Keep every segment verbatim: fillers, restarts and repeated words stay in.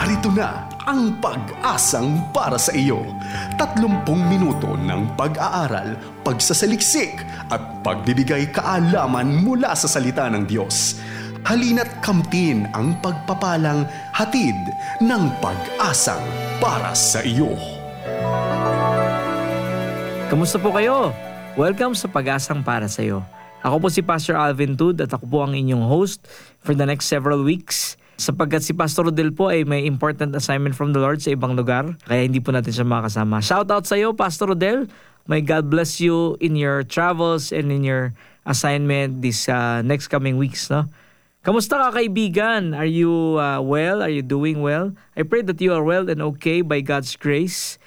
Narito na ang pag-asang para sa iyo. Tatlumpung minuto ng pag-aaral, pagsasaliksik at pagbibigay kaalaman mula sa salita ng Diyos. Halina't kamtin ang pagpapalang hatid ng pag-asang para sa iyo. Kamusta po kayo? Welcome sa Pag-asang para sa iyo. Ako po si Pastor Alvin Tud at ako po ang inyong host for the next several weeks. Sapagkat si Pastor Rodel po ay may important assignment from the Lord sa ibang lugar, kaya hindi po natin siya makasama. Shout out sa iyo, Pastor Rodel. May God bless you in your travels and in your assignment this uh, next coming weeks, no? Kamusta ka, kaibigan? Are you uh, well? Are you doing well? I pray that you are well and okay by God's grace.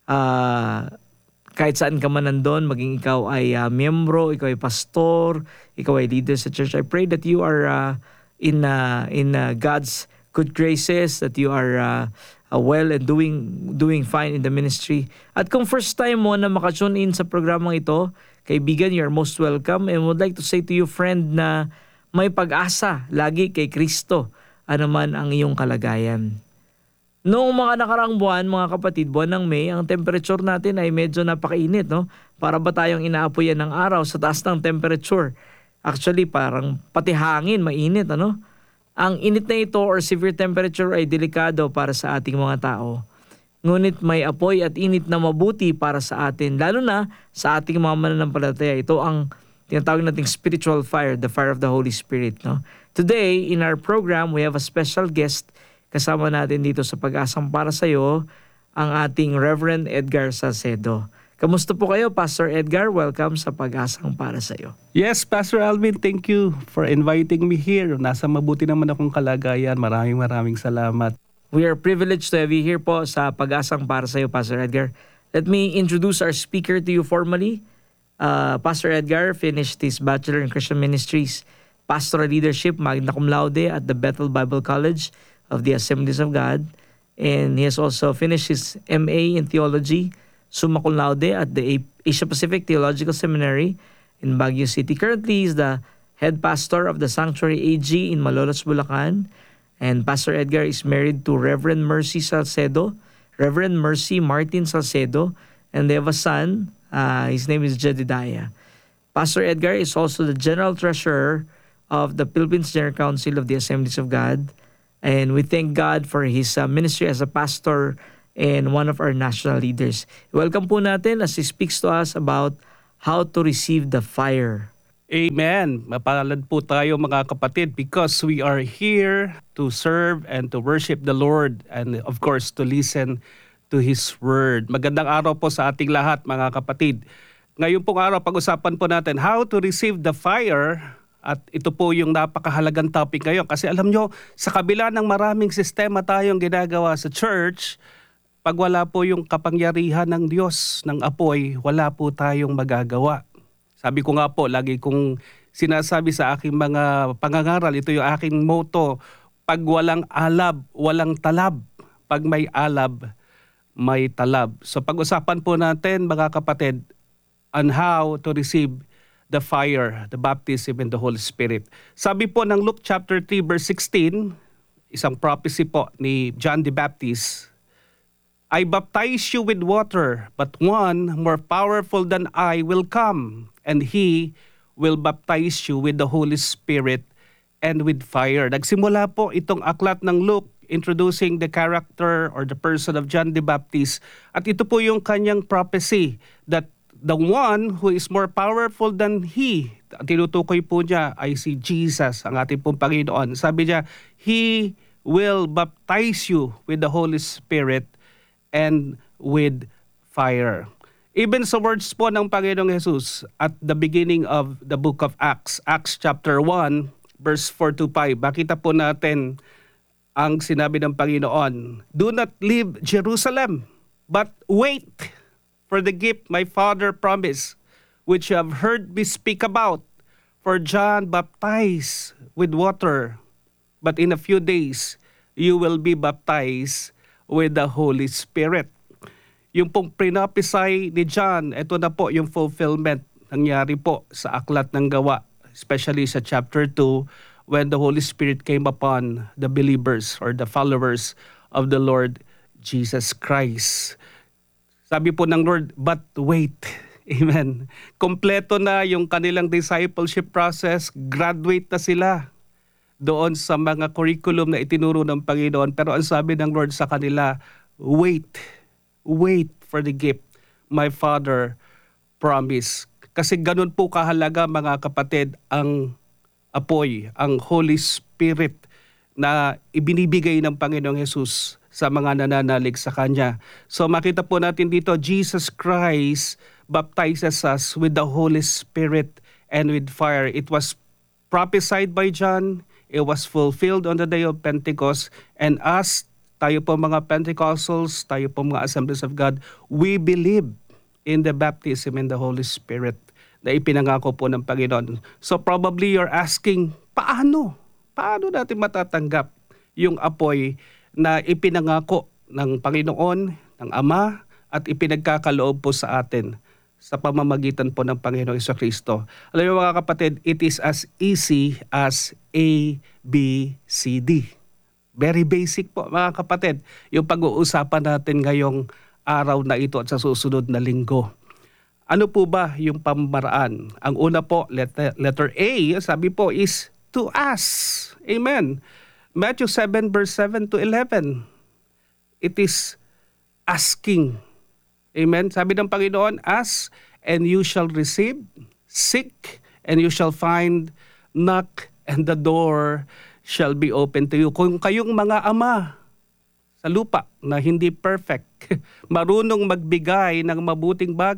Uh, kahit saan ka man nandun, maging ikaw ay uh, miyembro, ikaw ay pastor, ikaw ay leader sa church. I pray that you are uh, in uh, in uh, God's good graces, that you are uh, uh, well and doing doing fine in the ministry. At kung first time mo na makatune in sa programang ito, kaibigan, you are most welcome, and would like to say to you, friend, na may pag-asa lagi kay Kristo, ano man ang iyong kalagayan. Noong mga nakaraang buwan, mga kapatid, buwan ng May, ang temperature natin ay medyo napakainit, no? Para ba tayong inaapoyan ng araw sa taas ng temperature? Actually, parang pati hangin, mainit, ano? Ang init na ito or severe temperature ay delikado para sa ating mga tao. Ngunit may apoy at init na mabuti para sa atin, lalo na sa ating mga mananampalataya. Ito ang tinatawag nating spiritual fire, the fire of the Holy Spirit, no? Today, in our program, we have a special guest. Kasama natin dito sa Pag-asang para sa iyo, ang ating Reverend Edgar Salcedo. Kamusta po kayo, Pastor Edgar? Welcome sa Pag-asang para sa iyo. Yes, Pastor Alvin, thank you for inviting me here. Nasa mabuti naman akong kalagayan. Maraming maraming salamat. We are privileged to have you here po sa Pag-asang para sa iyo, Pastor Edgar. Let me introduce our speaker to you formally. Uh, Pastor Edgar finished his Bachelor in Christian Ministries, Pastoral Leadership, magna cum laude at the Bethel Bible College of the Assemblies of God. And he has also finished his M A in Theology, summa cum laude at the Asia Pacific Theological Seminary in Baguio City. Currently, he is the head pastor of the Sanctuary A G in Malolos, Bulacan. And Pastor Edgar is married to Reverend Mercy Salcedo, Reverend Mercy Martin Salcedo, and they have a son. Uh, his name is Jedediah. Pastor Edgar is also the General Treasurer of the Philippines General Council of the Assemblies of God. And we thank God for his uh, ministry as a pastor and one of our national leaders. Welcome po natin as he speaks to us about how to receive the fire. Amen. Mapalad po tayo, mga kapatid, because we are here to serve and to worship the Lord and of course to listen to His Word. Magandang araw po sa ating lahat, mga kapatid. Ngayon pong araw, pag-usapan po natin how to receive the fire. At ito po yung napakahalagang topic ngayon. Kasi alam nyo, sa kabila ng maraming sistema tayong ginagawa sa church, pag wala po yung kapangyarihan ng Diyos, ng apoy, wala po tayong magagawa. Sabi ko nga po, lagi kong sinasabi sa aking mga pangangaral, ito yung aking motto, pag walang alab, walang talab. Pag may alab, may talab. So pag-usapan po natin, mga kapatid, on how to receive the fire, the baptism in the Holy Spirit. Sabi po ng Luke chapter three verse sixteen, isang prophecy po ni John the Baptist, I baptize you with water, but one more powerful than I will come, and He will baptize you with the Holy Spirit and with fire. Nagsimula po itong aklat ng Luke introducing the character or the person of John the Baptist. At ito po yung kanyang prophecy that the one who is more powerful than he, tinutukoy po niya ay si Jesus, ang ating pong Panginoon. Sabi niya, He will baptize you with the Holy Spirit and with fire. Even sa words po ng Panginoong Jesus at the beginning of the book of Acts, Acts chapter one, verse four to five, makita po natin ang sinabi ng Panginoon, do not leave Jerusalem, but wait for the gift my Father promised, which you have heard me speak about. For John baptized with water, but in a few days you will be baptized with the Holy Spirit. Yung pong pinapisay ni John, ito na po yung fulfillment. Nangyari po sa Aklat ng Gawa, especially sa chapter two, when the Holy Spirit came upon the believers or the followers of the Lord Jesus Christ. Sabi po ng Lord, but wait. Amen. Kompleto na yung kanilang discipleship process. Graduate na sila doon sa mga curriculum na itinuro ng Panginoon. Pero ang sabi ng Lord sa kanila, wait. Wait for the gift my Father promised. Kasi ganun po kahalaga, mga kapatid, ang apoy, ang Holy Spirit na ibinibigay ng Panginoong Jesus sa mga nananalig sa Kanya. So makita po natin dito, Jesus Christ baptizes us with the Holy Spirit and with fire. It was prophesied by John, it was fulfilled on the day of Pentecost, and us, tayo po mga Pentecostals, tayo po mga Assemblies of God, we believe in the baptism in the Holy Spirit na ipinangako po ng Panginoon. So probably you're asking, paano? Paano natin matatanggap yung apoy na ipinangako ng Panginoon, ng Ama, at ipinagkakaloob po sa atin sa pamamagitan po ng Panginoong Jesucristo? Alam mo mga kapatid, it is as easy as A, B, C, D. Very basic po mga kapatid, yung pag-uusapan natin ngayong araw na ito at sa susunod na linggo. Ano po ba yung pamamaraan? Ang una po, letter, letter A, sabi po is to ask. Amen. Matthew seven verse seven to eleven. It is asking. Amen. Sabi ng Panginoon, ask and you shall receive, seek and you shall find, knock and the door shall be open to you. Kung kayong mga ama sa lupa na hindi perfect, marunong magbigay ng mabuting bagay,